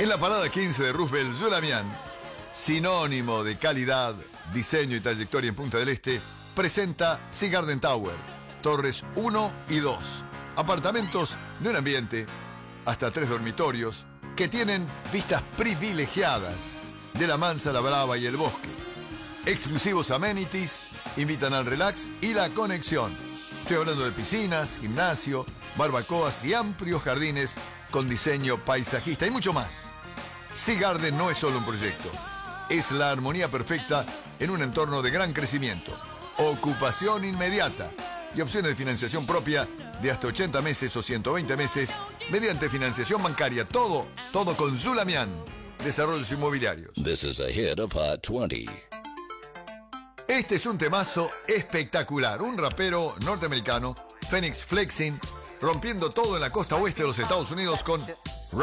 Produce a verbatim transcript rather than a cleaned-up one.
En la parada quince de Roosevelt, Zulamian, sinónimo de calidad, diseño y trayectoria en Punta del Este, presenta Sea Garden Tower, torres uno y dos. Apartamentos de un ambiente, hasta tres dormitorios, que tienen vistas privilegiadas de la Mansa, la Brava y el bosque. Exclusivos amenities invitan al relax y la conexión. Estoy hablando de piscinas, gimnasio, barbacoas y amplios jardines con diseño paisajista y mucho más. Sea Garden no es solo un proyecto, es la armonía perfecta en un entorno de gran crecimiento, ocupación inmediata y opciones de financiación propia de hasta ochenta meses o ciento veinte meses mediante financiación bancaria. Todo, todo con Zulamian Desarrollos Inmobiliarios. This is a hit of Hot veinte. Este es un temazo espectacular. Un rapero norteamericano, Phoenix Flexing, rompiendo todo en la costa oeste de los Estados Unidos con